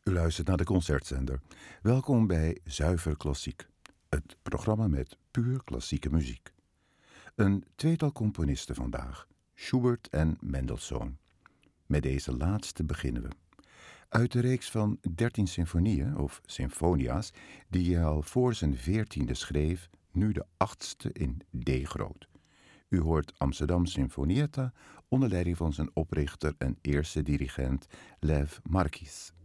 U luistert naar de Concertzender. Welkom bij Zuiver Klassiek, het programma met puur klassieke muziek. Een tweetal componisten vandaag, Schubert en Mendelssohn. Met deze laatste beginnen we. Uit de reeks van 13 symfonieën, of symfonia's, die hij al voor zijn 14e schreef, nu de 8e in D groot. U hoort Amsterdam Sinfonietta onder leiding van zijn oprichter en eerste dirigent Lev Markis.